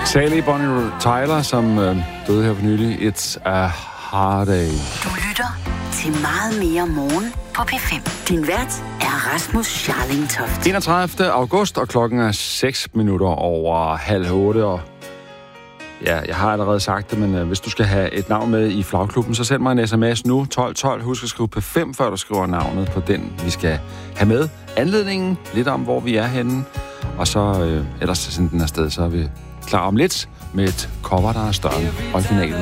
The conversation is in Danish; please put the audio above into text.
Sally Bonnie Tyler, som døde her for nylig. It's a hard day. Du lytter til Meget mere morgen på P5. Din vært er Rasmus Scharling Toft. 31. august, og klokken er 6 minutter over 7:30. Og ja, jeg har allerede sagt det, men hvis du skal have et navn med i flagklubben, så send mig en sms nu, 1212. Husk at skrive P5, før du skriver navnet på den, vi skal have med. Anledningen, lidt om, hvor vi er henne, og så ellers sende den afsted, så er vi klar om lidt med et cover, der er større end originalen.